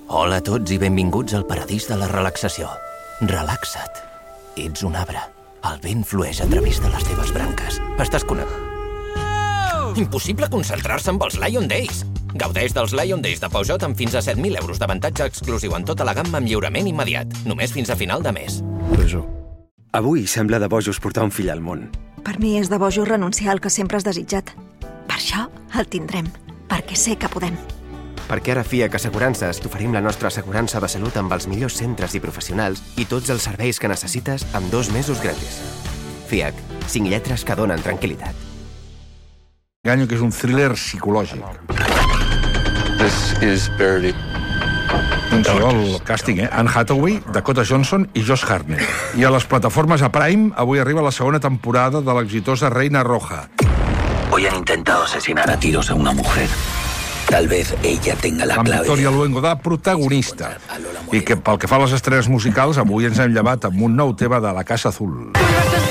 Hola a tots i benvinguts al paradís de la relaxació. Relaxa't. Ets un arbre. El vent flueix a través de les teves branques. Estàs connectat. Impossible concentrar-se amb els Lion Days. Gaudeix dels Lion Days de Peugeot amb fins a 7.000 euros d'avantatge exclusiu en tota la gamma amb lliurament immediat. Només fins a final de mes. Avui sembla de bojos portar un fill al món. Per mi és de bojos renunciar al que sempre has desitjat. Per això el tindrem, perquè sé que podem. Perquè ara a FIAC Assegurances t'oferim la nostra assegurança de salut amb els millors centres i professionals i tots els serveis que necessites amb 2 mesos gratis. FIAC, 5 lletres que donen tranquil·litat. Enganyo, que és un thriller psicològic. This is barely... Atenció al càsting, Anne Hathaway, Dakota Johnson i Josh Hartnett. I a les plataformes a Prime avui arriba la segona temporada de l'exitosa Reina Roja. Hoy han intentado asesinar a tiros a una mujer. Tal vez ella tenga la Amb clave. Victoria Luengo de protagonista. I que pel que fa a les estrenes musicals, avui ens hem llevat amb un nou tema de La Casa Azul.